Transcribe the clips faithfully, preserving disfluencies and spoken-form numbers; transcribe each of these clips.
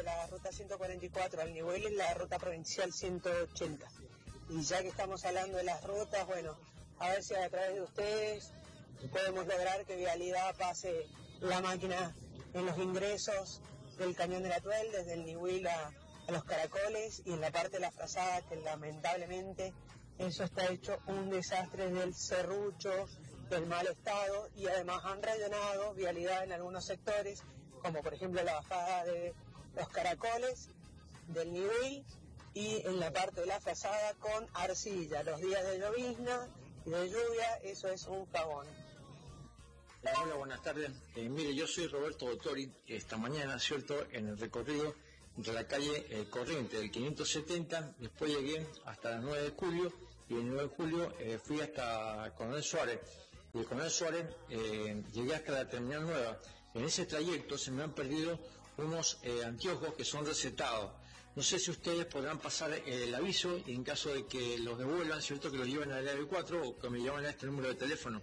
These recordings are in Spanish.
la ruta ciento cuarenta y cuatro al nivel en la ruta provincial ciento ochenta. Y ya que estamos hablando de las rutas, bueno, a ver si a través de ustedes podemos lograr que Vialidad pase la máquina en los ingresos del Cañón del Atuel, desde el Nihuil a, a los Caracoles, y en la parte de la frazada, que lamentablemente eso está hecho un desastre del serrucho, del mal estado, y además han rellenado Vialidad en algunos sectores, como por ejemplo la bajada de los Caracoles, del Nihuil, y en la parte de la frazada con arcilla. Los días de llovizna y de lluvia, eso es un cagón. Hola, buenas tardes. Eh, mire, yo soy Roberto Dottori. Esta mañana, ¿cierto?, en el recorrido de la calle eh, Corriente del quinientos setenta, después llegué hasta el nueve de julio, y el nueve de julio eh, fui hasta Coronel Suárez. Y de Coronel Suárez eh, llegué hasta la terminal nueva. En ese trayecto se me han perdido unos eh, anteojos que son recetados. No sé si ustedes podrán pasar eh, el aviso, y en caso de que los devuelvan, ¿cierto?, que los lleven al área cuatro o que me llamen a este número de teléfono.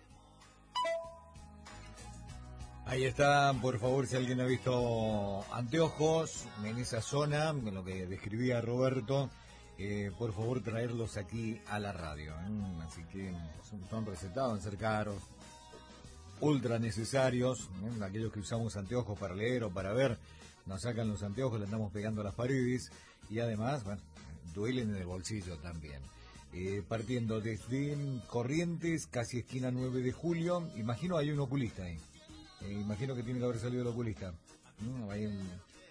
Ahí está, por favor, si alguien ha visto anteojos en esa zona, en lo que describía Roberto, eh, por favor traerlos aquí a la radio, ¿eh? Así que son, son recetados en ser caros, ultra necesarios, ¿eh? Aquellos que usamos anteojos para leer o para ver, nos sacan los anteojos, le andamos pegando a las paredes, y además, bueno, duelen en el bolsillo también. Eh, partiendo desde Corrientes, casi esquina nueve de julio, imagino hay un oculista ahí. Eh, imagino que tiene que haber salido el oculista. ¿No? Ahí el,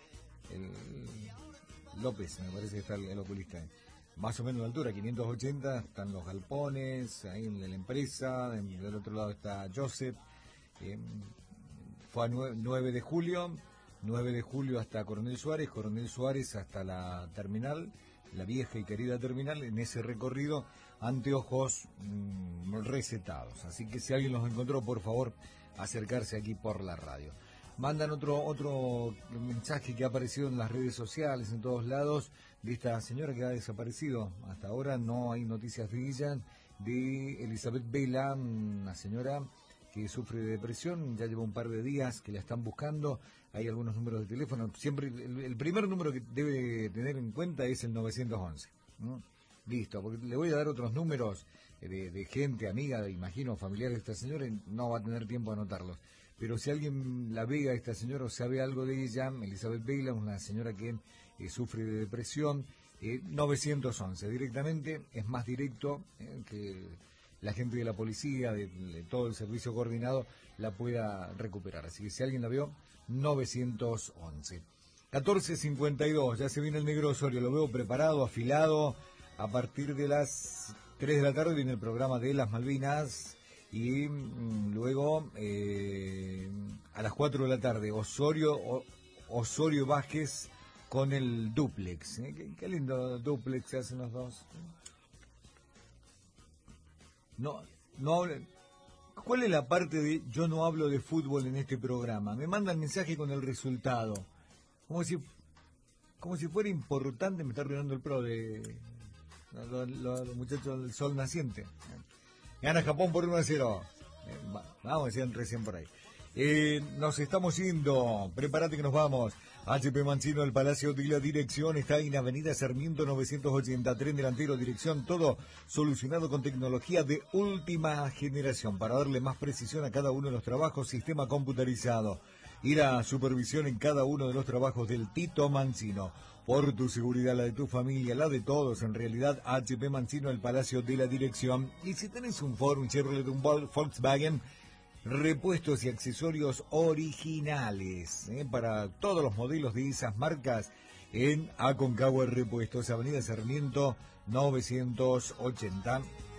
el López, me parece que está el, el oculista. Más o menos de altura, quinientos ochenta, están los galpones, ahí en la empresa, en, del otro lado está Joseph. Eh, fue a nueve de julio, nueve de julio hasta Coronel Suárez, Coronel Suárez hasta la terminal, la vieja y querida terminal. En ese recorrido, anteojos mmm, recetados. Así que si alguien los encontró, por favor, acercarse aquí por la radio. Mandan otro otro mensaje que ha aparecido en las redes sociales, en todos lados, de esta señora que ha desaparecido. Hasta ahora no hay noticias de ella, de Elizabeth Vela, una señora que sufre de depresión, ya lleva un par de días que la están buscando. Hay algunos números de teléfono. Siempre el, el primer número que debe tener en cuenta es el novecientos once, ¿no? Listo, porque le voy a dar otros números de, de gente, amiga, imagino, familiar de esta señora, y no va a tener tiempo a anotarlos. Pero si alguien la ve a esta señora o sabe algo de ella, Elizabeth Vela, una señora que eh, sufre de depresión, eh, novecientos once, directamente, es más directo eh, que la gente de la policía, de, de todo el servicio coordinado, la pueda recuperar. Así que si alguien la vio, novecientos once. catorce cincuenta y dos, ya se viene el negro Osorio, lo veo preparado, afilado. A partir de las tres de la tarde viene el programa de las Malvinas, y mmm, luego eh, a las cuatro de la tarde Osorio o, Osorio Vázquez con el duplex. ¿eh? Qué, qué lindo duplex se hacen los dos. No, no hablen. ¿Cuál es la parte de yo no hablo de fútbol en este programa? Me mandan mensaje con el resultado. Como si como si fuera importante. Me está arruinando el pro de los, los, los muchachos del sol naciente. Gana Japón por uno a cero. Eh, vamos, decían recién por ahí. Eh, nos estamos yendo. Prepárate que nos vamos. H P Mancino, el Palacio de la Dirección, está en Avenida Sarmiento novecientos ochenta, tren delantero, dirección, todo solucionado con tecnología de última generación para darle más precisión a cada uno de los trabajos, sistema computarizado. Ir a supervisión en cada uno de los trabajos del Tito Mancino. Por tu seguridad, la de tu familia, la de todos, en realidad, H P Mancino, el Palacio de la Dirección. Y si tenés un Ford, un Chevrolet, un Volkswagen, repuestos y accesorios originales, ¿eh? para todos los modelos de esas marcas en Aconcagua Repuestos, Avenida Sarmiento novecientos ochenta.